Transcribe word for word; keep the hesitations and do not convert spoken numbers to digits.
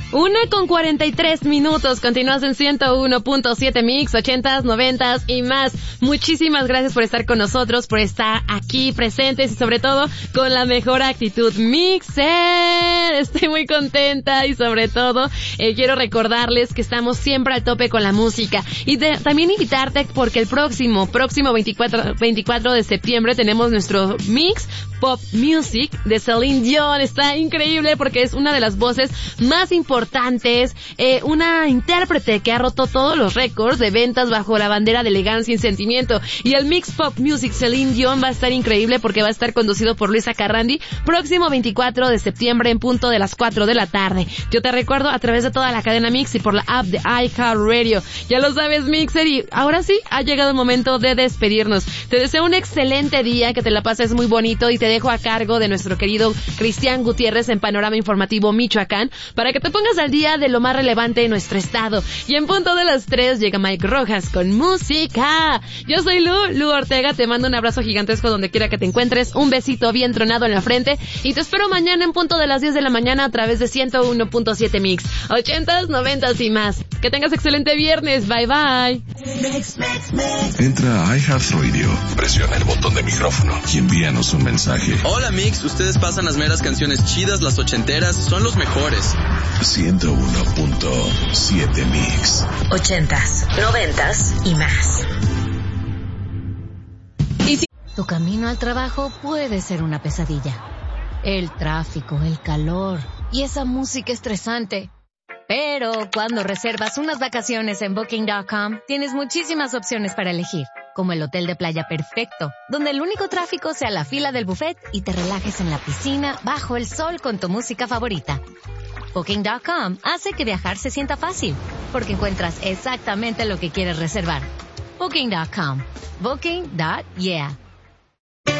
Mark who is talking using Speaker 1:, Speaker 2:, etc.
Speaker 1: Una con cuarenta y tres minutos, continúas en ciento uno punto siete Mix, ochentas, noventas y más. Muchísimas gracias por estar con nosotros, por estar aquí presentes y sobre todo con la mejor actitud. Mixer, estoy muy contenta y sobre todo eh, quiero recordarles que estamos siempre al tope con la música y de, también invitarte porque el próximo, próximo veinticuatro de septiembre tenemos nuestro Mix Pop Music de Celine Dion. Está increíble porque es una de las voces más importantes, eh, una intérprete que ha roto todos los récords de ventas bajo la bandera de elegancia y sentimiento. Y el Mix Pop Music Celine Dion va a estar increíble porque va a estar conducido por Luisa Carrandi, próximo veinticuatro de septiembre en punto de las cuatro de la tarde. Yo te recuerdo a través de toda la cadena Mix y por la app de iHeartRadio. Ya lo sabes, Mixer, y ahora sí, ha llegado el momento de despedirnos. Te deseo un excelente día, que te la pases muy bonito y te dejo a cargo de nuestro querido Cristian Gutiérrez en Panorama Informativo Michoacán para que te pongas al día de lo más relevante en nuestro estado. Y en punto de las tres llega Mike Rojas con música. Yo soy Lu, Lu Ortega, te mando un abrazo gigantesco donde quiera que te encuentres, un besito bien tronado en la frente y te espero mañana en punto de las diez de la mañana a través de ciento uno punto siete Mix, ochentas, noventas y más. Que tengas excelente viernes, bye bye.
Speaker 2: Entra a iHeartRadio, presiona el botón de micrófono y envíanos un mensaje.
Speaker 3: Hola Mix, ustedes pasan las meras canciones chidas, las ochenteras, son los mejores.
Speaker 2: ciento uno punto siete Mix.
Speaker 4: Ochentas, noventas y más.
Speaker 5: Y si tu camino al trabajo puede ser una pesadilla. El tráfico, el calor y esa música estresante. Pero cuando reservas unas vacaciones en Booking punto com, tienes muchísimas opciones para elegir, como el hotel de playa perfecto, donde el único tráfico sea la fila del buffet y te relajes en la piscina bajo el sol con tu música favorita. Booking punto com hace que viajar se sienta fácil, porque encuentras exactamente lo que quieres reservar. Booking punto com. Booking. Yeah.